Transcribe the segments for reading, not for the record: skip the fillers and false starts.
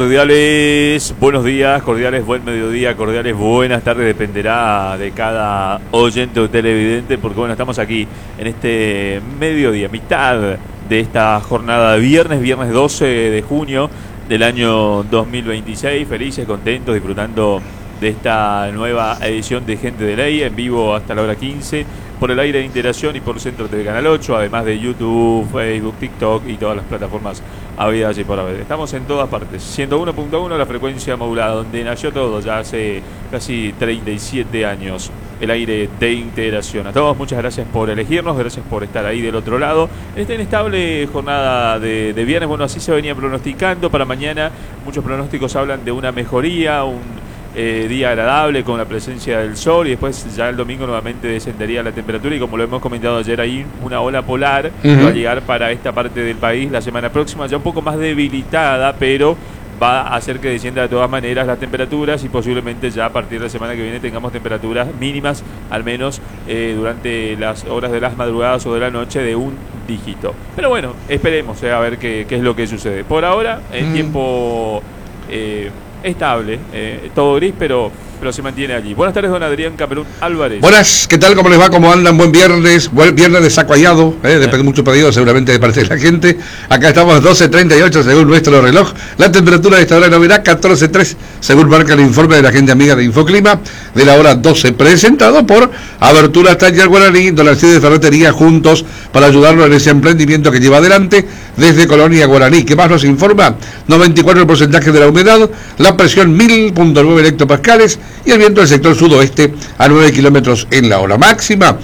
Cordiales, buenos días, cordiales, buen mediodía, cordiales, buenas tardes, dependerá de cada oyente o televidente, porque bueno, estamos aquí en este mediodía, mitad de esta jornada de viernes 12 de junio del año 2026, felices, contentos, disfrutando de esta nueva edición de Gente de Ley, en vivo hasta la hora 15, por el aire de Integración y por Centro TV Canal 8, además de YouTube, Facebook, TikTok y todas las plataformas habidas y por haber. Estamos en todas partes. 101.1 la frecuencia modulada, donde nació todo ya hace casi 37 años. El aire de Integración. A todos, muchas gracias por elegirnos, gracias por estar ahí del otro lado. En esta inestable jornada de viernes, bueno, así se venía pronosticando para mañana. Muchos pronósticos hablan de una mejoría, un día agradable con la presencia del sol, y después ya el domingo nuevamente descendería la temperatura, y como lo hemos comentado ayer, ahí una ola polar va a llegar para esta parte del país la semana próxima, ya un poco más debilitada, pero va a hacer que descienda de todas maneras las temperaturas, y posiblemente ya a partir de la semana que viene tengamos temperaturas mínimas, al menos durante las horas de las madrugadas o de la noche, de un dígito. Pero bueno, esperemos a ver qué es lo que sucede. Por ahora, el tiempo estable, todo gris, pero se mantiene allí. Buenas tardes, don Adrián Camerún Álvarez. Buenas, ¿qué tal? ¿Cómo les va? ¿Cómo andan? Buen viernes de saco hallado, después de muchos pedidos seguramente de parte de la gente. Acá estamos 12:38 según nuestro reloj. La temperatura de esta hora no verá 14:3 según marca el informe de la gente amiga de Infoclima de la hora 12, presentado por Abertura Taller Guaraní, Don Alcides Ferretería, juntos para ayudarlo en ese emprendimiento que lleva adelante desde Colonia Guaraní. ¿Qué más nos informa? 94% de la humedad, la presión 1000.9 hectopascales y el viento del sector sudoeste a 9 kilómetros en la hora. Máxima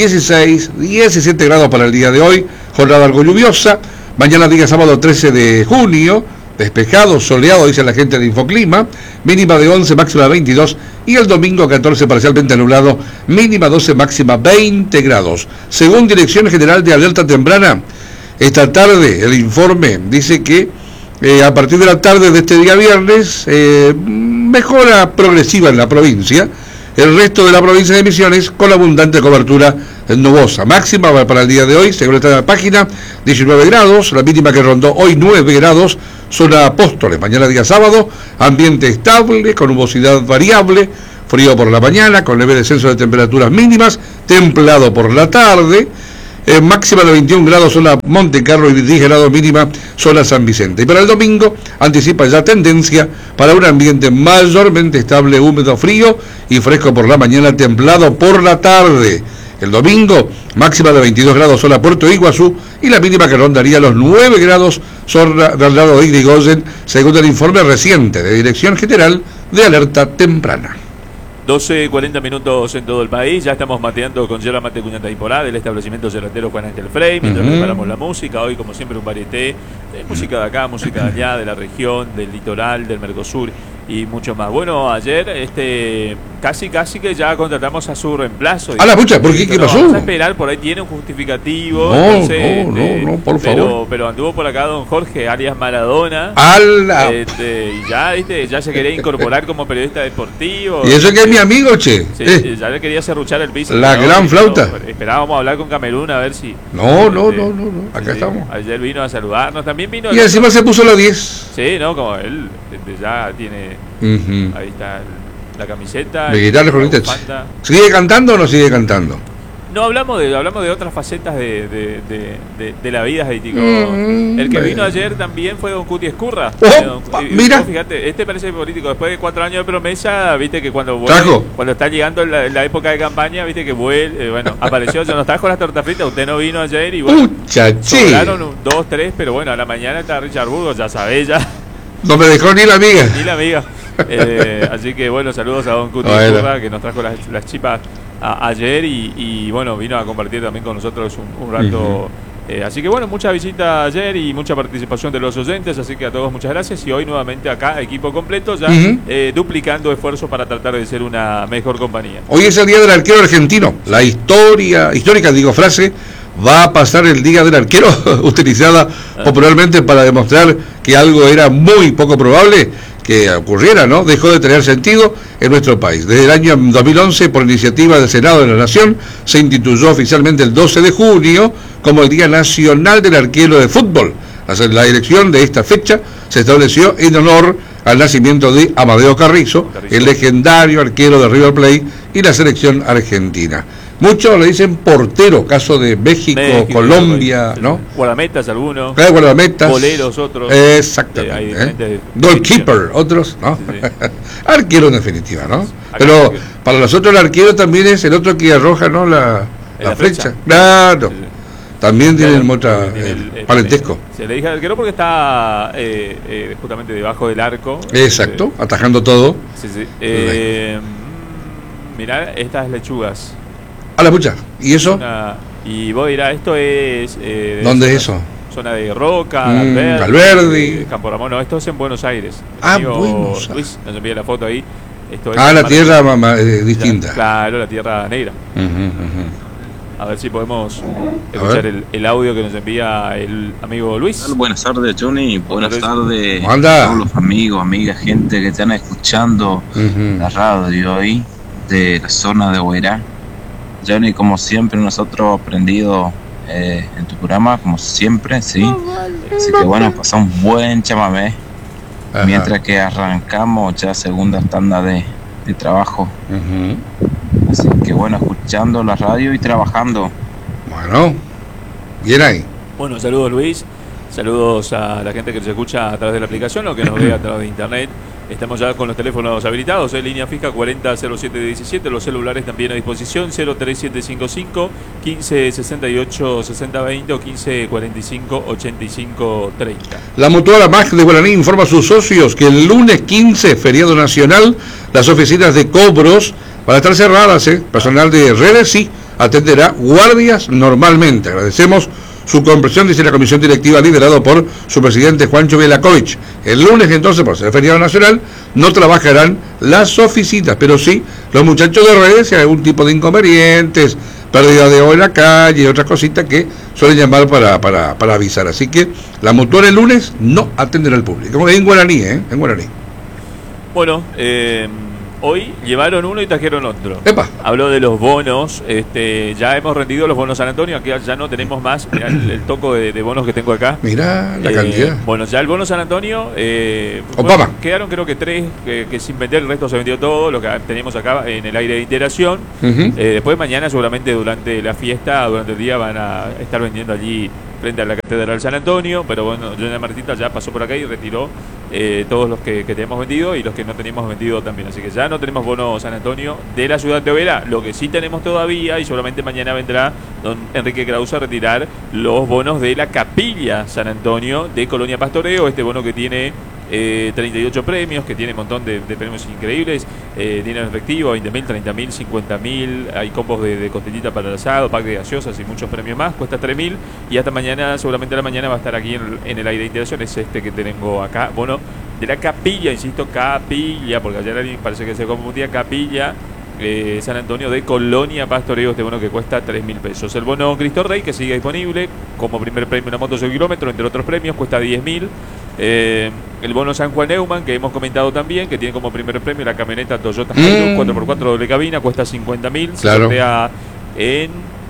17 grados para el día de hoy, jornada algo lluviosa. Mañana día sábado 13 de junio, despejado, soleado, dice la gente de Infoclima, mínima de 11, máxima 22, y el domingo 14 parcialmente nublado, mínima 12, máxima 20 grados. Según Dirección General de Alerta Temprana, esta tarde el informe dice que a partir de la tarde de este día viernes, mejora progresiva en la provincia, el resto de la provincia de Misiones con abundante cobertura nubosa. Máxima para el día de hoy, según esta página, 19 grados, la mínima que rondó hoy 9 grados, zona Apóstoles. Mañana día sábado, ambiente estable, con nubosidad variable, frío por la mañana, con leve descenso de temperaturas mínimas, templado por la tarde. Máxima de 21 grados zona Monte Carlo y 10 grados mínima zona San Vicente. Y para el domingo anticipa ya tendencia para un ambiente mayormente estable, húmedo, frío y fresco por la mañana, templado por la tarde. El domingo máxima de 22 grados zona Puerto Iguazú y la mínima que rondaría los 9 grados zona del lado de Irigoyen, según el informe reciente de Dirección General de Alerta Temprana. 12:40 minutos en todo el país. Ya estamos mateando con Yerba Mate Cuñata y Porá del establecimiento gelatero Juan Ángel Frey, mientras preparamos la música. Hoy, como siempre, un varieté de música de acá, música de allá, de la región, del litoral, del Mercosur y mucho más. Bueno, ayer casi que ya contratamos a su reemplazo. A la pucha, ¿por qué? ¿Qué pasó? Vamos a esperar, por ahí tiene un justificativo. No, entonces, no, por favor. Pero anduvo por acá don Jorge, alias Maradona. Y ya se quería incorporar como periodista deportivo. Y eso que es mi amigo, che. Sí, ya le quería serruchar el piso. La gran flauta. Esperábamos hablar con Camerún a ver si. No. Acá estamos. Ayer vino a saludarnos, también vino. Y encima se puso la 10. Sí, ¿no? Como él ya tiene. Ahí está la camiseta. De guitarra con ¿Sigue cantando o no sigue cantando? No, hablamos de otras facetas de la vida, Haitico. El que vino ayer también fue don Cuti Escurra. Mira. Fíjate, parece político. Después de 4 años de promesa, viste que cuando está llegando la época de campaña, viste que apareció, ya nos trajo las tortas fritas, usted no vino ayer y bueno, sobraron 2, 3, pero bueno, a la mañana está Richard Burgos, ya sabés, ya. No me dejó ni la amiga. Así que bueno, saludos a don Cuti Escurra, que nos trajo las chipas ayer y bueno, vino a compartir también con nosotros un rato. Así que bueno, mucha visita ayer y mucha participación de los oyentes, así que a todos muchas gracias, y hoy nuevamente acá, equipo completo, ya duplicando esfuerzos para tratar de ser una mejor compañía. Hoy es el día del arquero argentino, la histórica frase, va a pasar el día del arquero, utilizada popularmente para demostrar que algo era muy poco probable que ocurriera, ¿no? Dejó de tener sentido en nuestro país. Desde el año 2011, por iniciativa del Senado de la Nación, se instituyó oficialmente el 12 de junio como el Día Nacional del Arquero de Fútbol. La elección de esta fecha se estableció en honor al nacimiento de Amadeo Carrizo, el legendario arquero de River Plate y la selección argentina. Muchos le dicen portero, caso de México, Colombia, ¿no? Guardametas algunos. Guardametas. Boleros otros. Exactamente. Goalkeeper, otros, ¿no? Sí. Arquero en definitiva, ¿no? Pero para nosotros el arquero también es el otro que arroja, ¿no? La flecha. Claro. Sí. También tienen otra parentesco. Se le dice arquero porque está justamente debajo del arco. Exacto, atajando todo. Sí. Mirá estas lechugas. A la pucha. ¿Y eso? Y vos dirás, esto es... ¿dónde es eso? Zona de Roca, Alberdi, Campo Ramón. No, esto es en Buenos Aires. Buenos Aires. Luis nos envía la foto ahí. Esto es la tierra distinta. Claro, la tierra negra. A ver si podemos escuchar el audio que nos envía el amigo Luis. Buenas tardes, Johnny. Buenas tardes a todos los amigos, amigas, gente que están escuchando la radio hoy de la zona de Oberá. Johnny, como siempre, nosotros aprendido en tu programa, como siempre, sí. Así que bueno, pasó un buen chamamé. Mientras que arrancamos ya segunda tanda de trabajo. Así que bueno, escuchando la radio y trabajando. Bueno, bien ahí. Bueno, saludos Luis, saludos a la gente que nos escucha a través de la aplicación o que nos ve a través de internet. Estamos ya con los teléfonos habilitados, línea fija 400717, los celulares también a disposición 03755 1568 6020 o 1545 8530. La Mutual MAG de Guaraní informa a sus socios que el lunes 15, feriado nacional, las oficinas de cobros van a estar cerradas. Personal de redes sí atenderá guardias normalmente. Agradecemos su comprensión, dice la comisión directiva liderado por su presidente Juancho Vielakovich. El lunes entonces, por ser feriado nacional, no trabajarán las oficinas, pero sí los muchachos de redes, si hay algún tipo de inconvenientes, pérdida de hora en la calle y otras cositas que suelen llamar para avisar. Así que la Mutual el lunes no atenderá al público. En Guaraní, en Guaraní. Bueno, hoy llevaron uno y trajeron otro. ¡Epa! Habló de los bonos. Ya hemos rendido los bonos San Antonio. Aquí ya no tenemos más. Mirá el toco de bonos que tengo acá. Mirá la cantidad. Bueno, ya el bono San Antonio. Quedaron creo que 3 que sin vender. El resto se vendió todo. Lo que teníamos acá en el aire de interacción. Después mañana seguramente durante la fiesta, durante el día van a estar vendiendo allí frente a la Catedral San Antonio. Pero bueno, Johnny Martita ya pasó por acá y retiró todos los que teníamos vendido y los que no teníamos vendido también. Así que ya no tenemos bono San Antonio de la ciudad de Oberá. Lo que sí tenemos todavía, y seguramente mañana vendrá don Enrique Krause a retirar los bonos de la Capilla San Antonio de Colonia Pastoreo. Este bono que tiene 38 premios, que tiene un montón de premios increíbles, dinero en efectivo, 20.000, 30.000, 50.000, hay combos de costelita para el asado, pack de gaseosas y muchos premios más, cuesta 3.000 y hasta mañana, seguramente a la mañana va a estar aquí en el aire de interacción, es este que tengo acá, bono de la Capilla, insisto, Capilla, porque ayer alguien parece que se confundía, Capilla San Antonio de Colonia Pastoreo, este bono que cuesta 3.000 pesos. El bono Cristo Rey, que sigue disponible como primer premio una moto de 6 kilómetros, entre otros premios, cuesta 10.000. El bono San Juan Neumann, que hemos comentado también, que tiene como primer premio la camioneta Toyota Hilux 4x4 doble cabina, cuesta 50.000. Se sortea en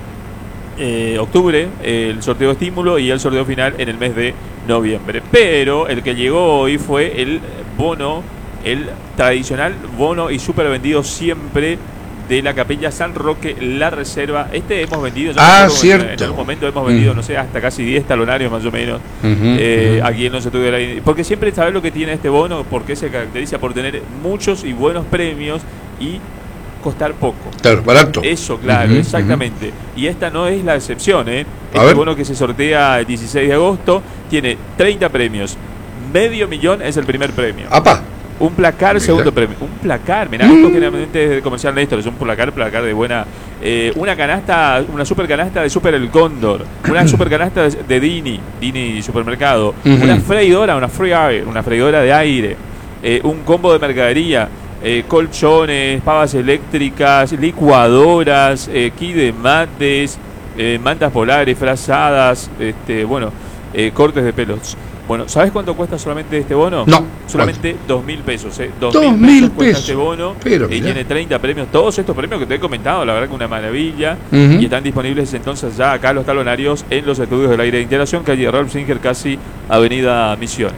octubre el sorteo de estímulo y el sorteo final en el mes de noviembre. Pero el que llegó hoy fue el bono, el tradicional bono y súper vendido siempre de la Capilla San Roque, la Reserva. Este hemos vendido, cierto. En algún momento hemos vendido, no sé, hasta casi 10 talonarios más o menos, aquí en los estudios de la... Porque siempre sabes lo que tiene este bono, porque se caracteriza por tener muchos y buenos premios y costar poco. Claro, barato. Eso, claro, exactamente. Y esta no es la excepción, Este bono que se sortea el 16 de agosto tiene 30 premios. $500,000 es el primer premio. ¡Apa! Un placar, segundo premio. Un placar, mirá, esto generalmente es de comercial Néstor, es un placar de buena. Una canasta, una super canasta de Super El Cóndor. Una super canasta de Dini Supermercado. Una freidora, una freidora de aire. Un combo de mercadería. Colchones, pavas eléctricas, licuadoras, kit de mates, mantas polares, frazadas, cortes de pelos. Bueno, ¿sabes cuánto cuesta solamente este bono? No. Solamente 2.000 pesos, 2.000 pesos cuesta este bono. Pero, y tiene 30 premios. Todos estos premios que te he comentado, la verdad que una maravilla. Y están disponibles entonces ya acá los talonarios en los estudios del aire de interacción, calle Ralph Singer, casi Avenida Misiones.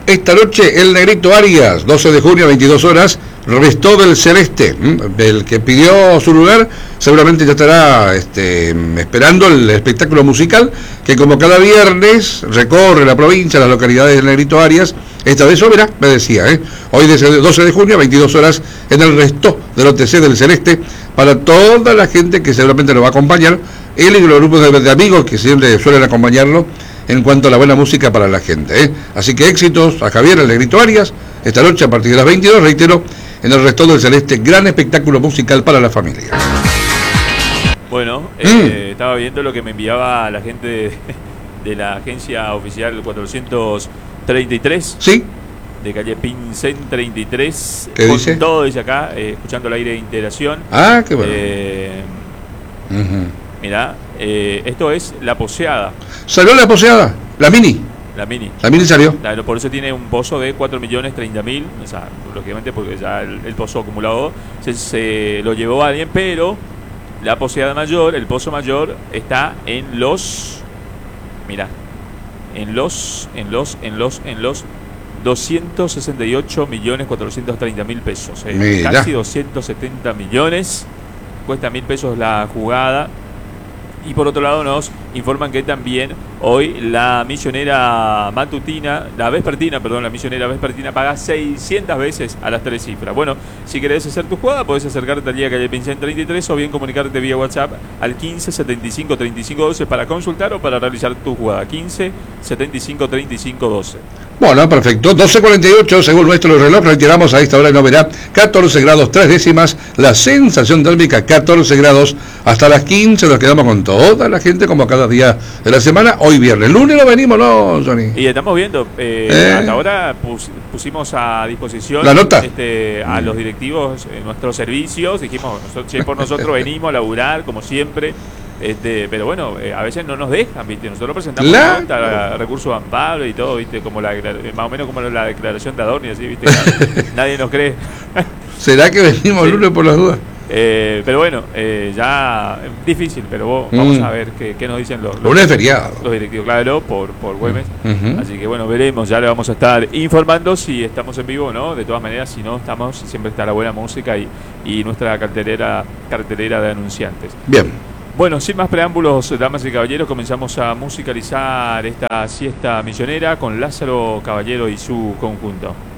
Esta noche el Negrito Arias, 12 de junio, 22 horas, Restó del Celeste. El que pidió su lugar seguramente ya estará esperando el espectáculo musical que como cada viernes recorre la provincia, las localidades del Negrito Arias. Esta vez Sobera, me decía, hoy desde el 12 de junio, 22 horas, en el Restó del OTC del Celeste, para toda la gente que seguramente lo va a acompañar, él y los grupos de amigos que siempre suelen acompañarlo en cuanto a la buena música para la gente. Así que éxitos a Javier, el Negrito Arias, esta noche a partir de las 22, reitero, en el Restó del Celeste, gran espectáculo musical para la familia. Bueno, estaba viendo lo que me enviaba la gente de la agencia oficial 433. Sí. De calle Pincén 33. ¿Qué con dice? todo dice acá, escuchando el aire de integración. Ah, qué bueno. Mirá, esto es La Poseada. ¿Salió la poseada? La mini. La mini. La mini salió. Claro, por eso tiene un pozo de 4.030.000, o sea, lógicamente porque ya el pozo acumulado se lo llevó alguien, pero la poseada mayor, el pozo mayor, está en los, mira, en los 268.430.000 pesos. Casi 270 millones, cuesta 1.000 pesos la jugada. Y por otro lado nos informan que también hoy la misionera vespertina paga 600 veces a las 3 cifras. Bueno, si querés hacer tu jugada, podés acercarte al día calle Pincén 33 o bien comunicarte vía WhatsApp al 15 75 35 12 para consultar o para realizar tu jugada. 15 75 35 12. Bueno, perfecto. 12:48, según nuestro reloj, retiramos a esta hora de novedad 14 grados 3 décimas, la sensación térmica 14 grados, hasta las 15 nos quedamos con toda la gente como cada día de la semana. Hoy viernes, lunes no venimos, ¿no, Johnny? Y estamos viendo, hasta ahora pusimos a disposición la nota a los directivos nuestros servicios, dijimos, por nosotros venimos a laburar como siempre. Pero bueno, a veces no nos dejan, ¿viste? Nosotros presentamos la nota, recursos de amparo y todo, ¿viste? Como más o menos como la declaración de Adorni, así, ¿viste? Nadie nos cree. ¿Será que venimos lunes por las dudas? Pero bueno, ya difícil, pero vamos a ver qué nos dicen los lunes feriado. Los directivos, claro, por Güemes. Así que bueno, veremos, ya le vamos a estar informando si estamos en vivo o no. De todas maneras, si no estamos, siempre está la buena música y nuestra cartelera de anunciantes. Bien. Bueno, sin más preámbulos, damas y caballeros, comenzamos a musicalizar esta siesta misionera con Lázaro Caballero y su conjunto.